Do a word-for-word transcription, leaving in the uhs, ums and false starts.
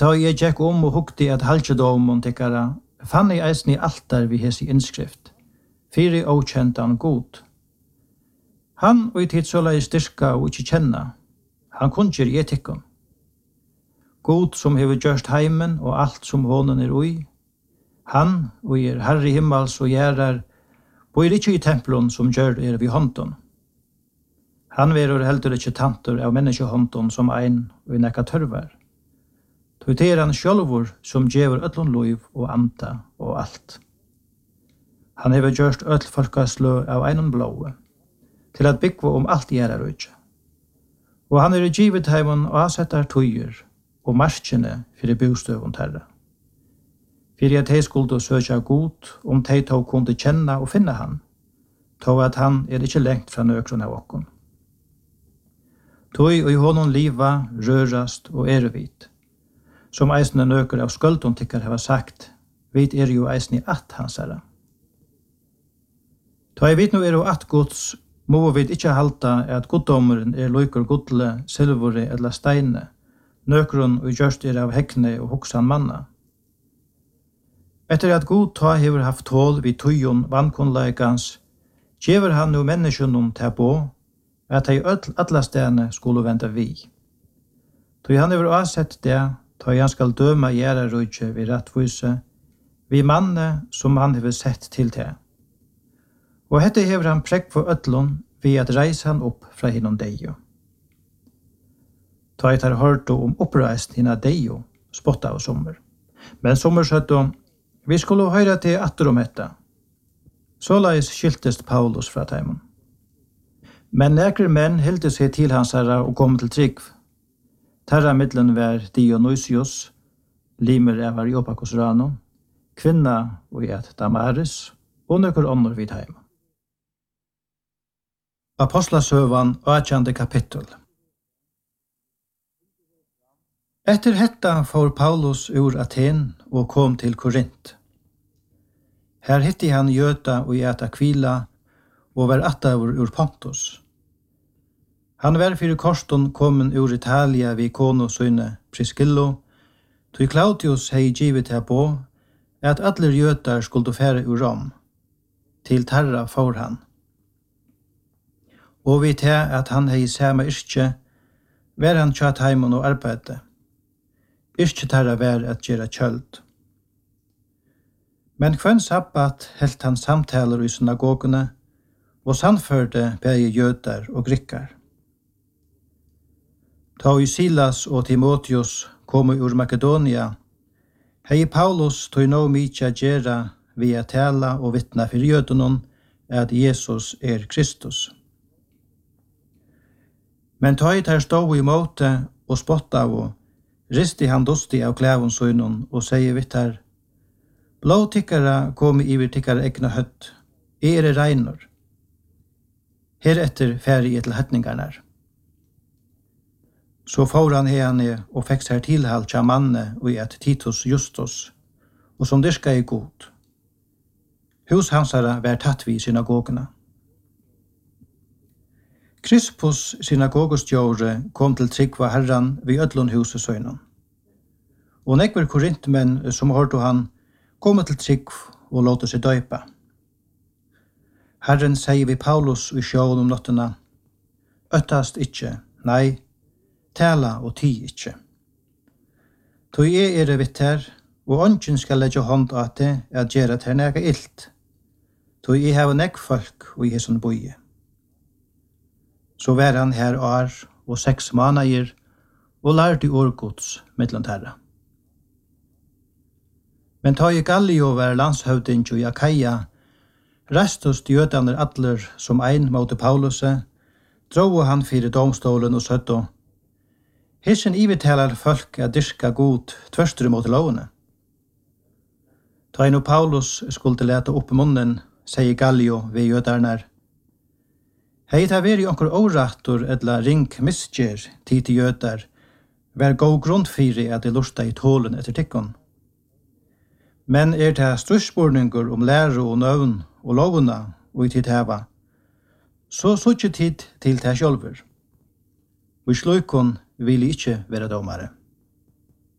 Da jeg gikk om og hukte at halvdjedomon tikkara, fann jeg eisen i altar vi hesi innskrift. Fyri okjentan god. Han og i tid såla i styrka og ikkje kjenna. Han kunnkjer i etikken. God som hever gjørst heimen og alt som hånden er ui. Han og er herre himmels og gjerar, bor ikkje i templon som gjør er vi hånden. Han verur heldur ikkje tantor av menneskehånden som ein og i nekka tørvar. Tog det er han sjølvor som gjever öllun loiv og anta og alt. Han hever gjørst öll folkaslø av einon blåe, til at byggva om alt gjerar utje. Og han er i givet heimon og avsettar tøyer og marskjene fyrir bostøvun terra. Fyrir at hei skuldu søkja god om tei tog kunde kjenna og finna han, tog at han er ikkje lengt fra nøkron av okkon. Tøy og i honom liva, rørast og erevit. Som eisne nøker av sköldon tykkar hava sagt, vit er jo eisne at hansara. Ta i vit nu er jo at gods, må vi ikkje halta at goddomeren er loikur godle, silvore eller steine, nøkron og gjørst er av hekne og hoksan manna. Etter at god ta hever haft tål vid tøyon vannkonleikans, gjever han nu menneskjønnom til på, at hei alla stene skulle venda vi. Tøy han hever avsett det, ta han skal døma gjera rujtje vid rattvise, vi manne som han hever sett til det. Og hette hever han prekk for ötlun ved at reise han opp fra hinnom deio. Ta et har hørt om oppreist hinna deio, spotta av sommer. Men sommer søtto, vi skulle høyra til atter om etta. Såleis skiltest Paulus fra teimon. Men nekre menn hilde seg til hans herra og kom til trygg. Terra middelen var Dionysius, limer av Areopagos rano, kvinna og et Damaris, og nøkker ånder vid heim. Apostlasøvan, åttjande kapittel. Etter hetta får Paulus ur Aten og kom til Korint. Her hitti han Göta og et Aquila, og var attavur ur Pontus. Han var fyrir korston kommen ur Italia vid kono søyne Priscillo, tog Claudius hei givet her på, at allir jötar skulle fære ur Rom. Til tarra får han. Og vid her at han hei sama yrkje, var han tjatt heimon og arbeide. Yrkje tarra var at gjera kjöld. Men kvann sabbat helt han samtaler i synagogene, og sannførte begge jötar og grikkar. Ta i Silas og Timotheus kom ur Makedonia, hei Paulus tog nå mykje gjerra via tala og vittna for jötunon at Jesus er Kristus. Men ta i tar stå i måte og spotta av og risti han dosti av klævun søgnon og sier vittar, blå tikkara kom iver tikkara egna høtt, er er reinor. Heretter færi i til høttningarnar. Så får han henne og fikk seg tilhalt tja manne og et Titus Justus, og som dyrka i god. Hus hansara var tatt vi synagogene. Krispus synagogostjåre kom til tryggva herran vid ödlun husesøynen. Og nekver korintmenn som hørte han kom til trygg og låte seg døypa. Herren sier vi Paulus i sjåen om nottena, øttast ikkje, nei, tala og ti ikkje. Tog jeg er vitt her, og ånden skal legge hånd at det at gjøre til nega illt. Tog jeg har nekk folk og jeg som boie. Så var han her år og seks måneder, og lærte årgods mittlant herra. Men ta i Gallio var landshøvding og Akaia, restos jødaner atler som ein mot Pauluset, dro han fyrir domstolen og søtto, hissen ivetalar folk at dyrka god tvørstur mot lovene. Ta inn og Paulus skulle leta opp munnen, sier Gallio ved jødarnar. Hei ta veri onkur årattor edla ring misgjer tid til jødar, var god grunn fyrir at de lusta i tålen etter tikkon. Men er det strøsspurningur om lære og nøvn og lovuna og i tid heva, så suttje tid til det sjølver. Og i sløykon vil ikkje være domare.